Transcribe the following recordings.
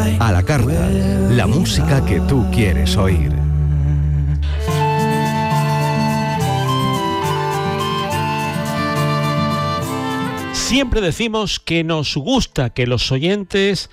A la carta, la música que tú quieres oír. Siempre decimos que nos gusta que los oyentes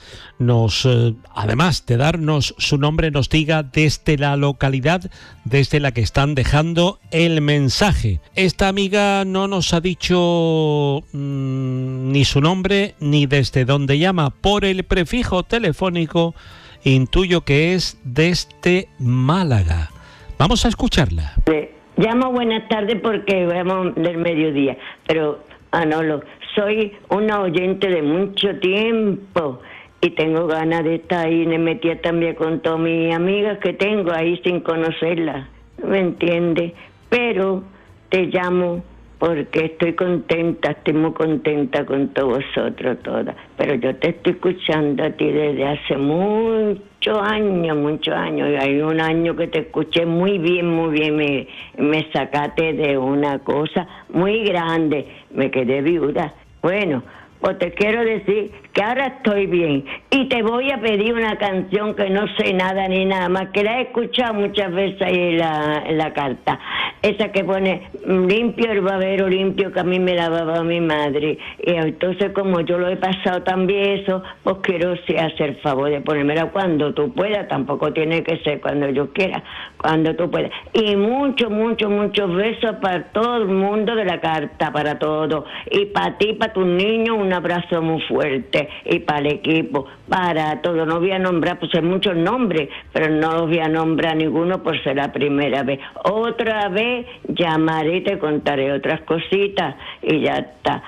además de darnos su nombre, nos diga desde la localidad desde la que están dejando el mensaje. Esta amiga no nos ha dicho ni su nombre ni desde dónde llama. Por el prefijo telefónico intuyo que es desde Málaga. Vamos a escucharla. Llamo buenas tardes porque vamos del mediodía, pero Manolo, soy una oyente de mucho tiempo y tengo ganas de estar ahí, me metía también con todas mis amigas que tengo ahí sin conocerlas, ¿me entiendes? Pero te llamo porque estoy contenta, estoy muy contenta con todos vosotros todas, pero yo te estoy escuchando a ti desde hace muchos años, y hay un año que te escuché muy bien, me sacaste de una cosa muy grande, me quedé viuda. Bueno, pues te quiero decir que ahora estoy bien y te voy a pedir una canción que no sé nada ni nada más, que la he escuchado muchas veces ahí en la carta, esa que pone limpio el babero limpio que a mí me lavaba mi madre, y entonces como yo lo he pasado también eso, pues quiero hacer el favor de ponérmela cuando tú puedas, tampoco tiene que ser cuando yo quiera, cuando tú puedas, y muchos besos para todo el mundo de la carta, para todo, y para ti, para tus niños, un abrazo muy fuerte, y para el equipo, para todo. No voy a nombrar, pues hay muchos nombres, pero no los voy a nombrar ninguno por ser la primera vez. Otra vez llamaré y te contaré otras cositas y ya está.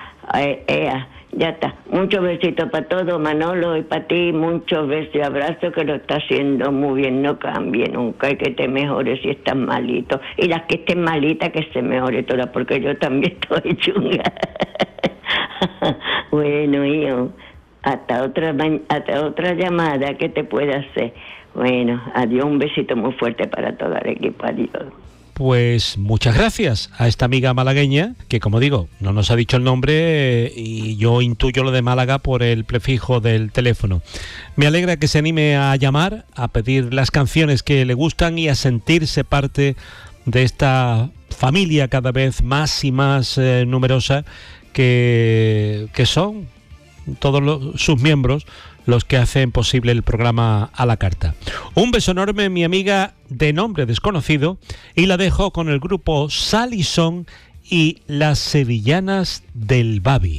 Ya está. Muchos besitos para todos, Manolo, y para ti, muchos besos y abrazos, que lo está haciendo muy bien, no cambie nunca, y que te mejores si estás malito. Y las que estén malitas, que se mejore todas, porque yo también estoy chunga. Bueno, hijo, hasta otra llamada que te pueda hacer. Bueno, adiós, un besito muy fuerte para todo el equipo, adiós. Pues muchas gracias a esta amiga malagueña, que como digo, no nos ha dicho el nombre y yo intuyo lo de Málaga por el prefijo del teléfono. Me alegra que se anime a llamar, a pedir las canciones que le gustan y a sentirse parte de esta familia cada vez más y más numerosa que son todos sus miembros los que hacen posible el programa A la Carta. Un beso enorme, mi amiga de nombre desconocido, y la dejo con el grupo Sal y Son y las Sevillanas del Babi.